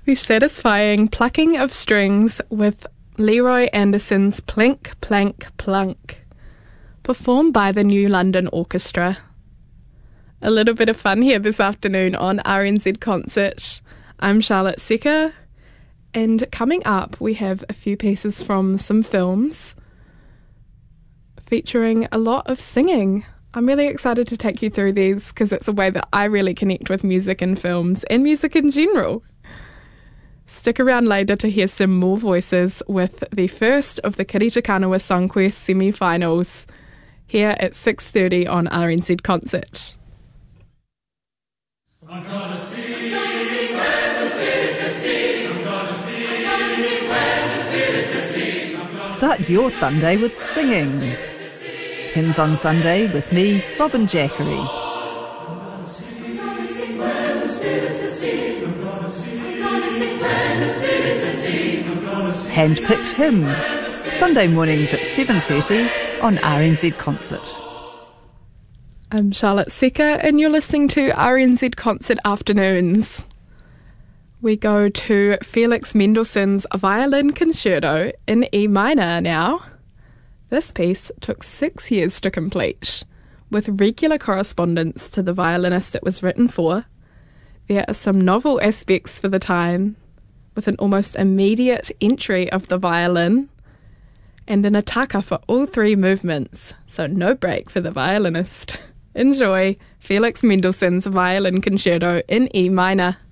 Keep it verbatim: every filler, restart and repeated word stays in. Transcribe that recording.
The satisfying plucking of strings with Leroy Anderson's Plink, Plank, Plunk, performed by the New London Orchestra. A little bit of fun here this afternoon on R N Z Concert. I'm Charlotte Secker, and coming up we have a few pieces from some films featuring a lot of singing. I'm really excited to take you through these because it's a way that I really connect with music and films and music in general. Stick around later to hear some more voices with the first of the Kirita Kanawa Song Quest semi-finals here at six thirty on R N Z Concert. I'm gonna sing, I'm gonna sing when the spirits are sing. I'm gonna sing, I'm gonna sing when the spirits are sing. I'm gonna Start your Sunday with singing. Hymns on Sunday with me, Robin Jackery. I'm gonna sing, I'm gonna sing when the spirits are sing. I'm gonna sing, I'm gonna sing when the spirits are sing. I'm gonna sing. Hand-picked hymns, Sunday mornings at seven thirty on R N Z Concert. I'm Charlotte Secker, and you're listening to R N Z Concert Afternoons. We go to Felix Mendelssohn's Violin Concerto in E minor now. This piece took six years to complete, with regular correspondence to the violinist it was written for. There are some novel aspects for the time, with an almost immediate entry of the violin, and an attacca for all three movements, so no break for the violinist. Enjoy Felix Mendelssohn's Violin Concerto in E minor.